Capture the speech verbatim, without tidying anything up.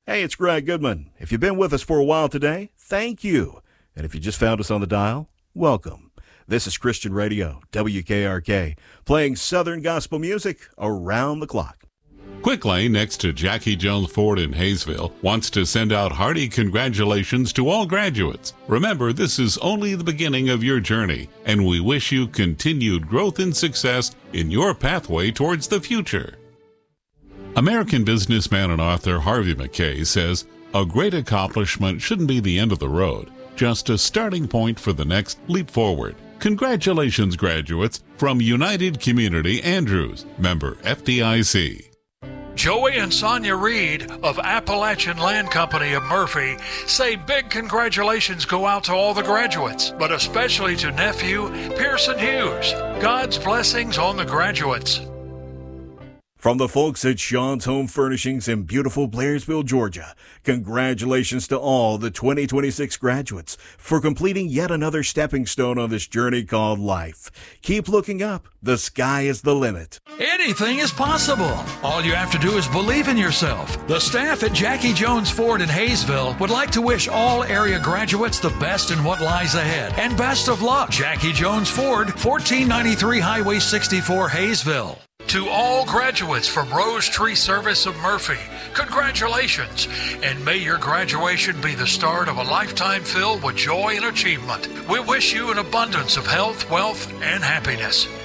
Hey, it's Greg Goodman. If you've been with us for a while today, thank you. And if you just found us on the dial, welcome. This is Christian Radio, W K R K, playing Southern gospel music around the clock. Quick Lane, next to Jackie Jones Ford in Hayesville, wants to send out hearty congratulations to all graduates. Remember, this is only the beginning of your journey, and we wish you continued growth and success in your pathway towards the future. American businessman and author Harvey Mackay says, a great accomplishment shouldn't be the end of the road, just a starting point for the next leap forward. Congratulations, graduates, from United Community Andrews, member F D I C. Joey and Sonia Reed of Appalachian Land Company of Murphy say big congratulations go out to all the graduates, but especially to nephew Pearson Hughes. God's blessings on the graduates. From the folks at Sean's Home Furnishings in beautiful Blairsville, Georgia, congratulations to all the twenty twenty-six graduates for completing yet another stepping stone on this journey called life. Keep looking up. The sky is the limit. Anything is possible. All you have to do is believe in yourself. The staff at Jackie Jones Ford in Hayesville would like to wish all area graduates the best in what lies ahead. And best of luck. Jackie Jones Ford, fourteen ninety-three Highway sixty-four, Hayesville. To all graduates from Rose Tree Service of Murphy, congratulations, and may your graduation be the start of a lifetime filled with joy and achievement. We wish you an abundance of health, wealth, and happiness.